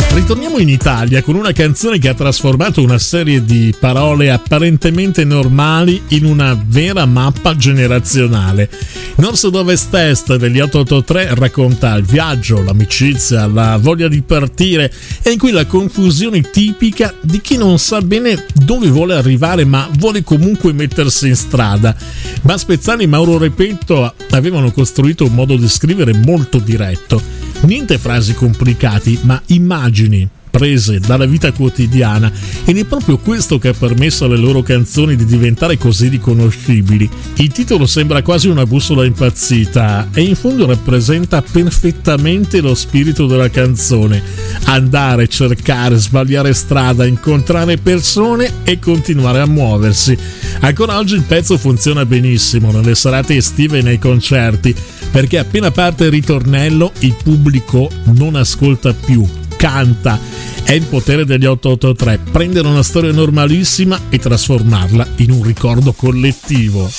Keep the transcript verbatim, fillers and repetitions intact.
Ritorniamo in Italia con una canzone che ha trasformato una serie di parole apparentemente normali in una vera mappa generazionale. Nord Ovest Est degli otto otto tre racconta il viaggio, l'amicizia, la voglia di partire e in cui la confusione tipica di chi non sa bene dove vuole arrivare ma vuole comunque mettersi in strada. Bas Pezzali e Mauro Repetto avevano costruito un modo di scrivere molto diretto. Niente frasi complicati, ma immagini prese dalla vita quotidiana, ed è proprio questo che ha permesso alle loro canzoni di diventare così riconoscibili. Il titolo sembra quasi una bussola impazzita e in fondo rappresenta perfettamente lo spirito della canzone: andare, cercare, sbagliare strada, incontrare persone e continuare a muoversi. Ancora oggi il pezzo funziona benissimo nelle serate estive e nei concerti, perché appena parte il ritornello il pubblico non ascolta più, canta. È il potere degli otto otto tre, prendere una storia normalissima e trasformarla in un ricordo collettivo.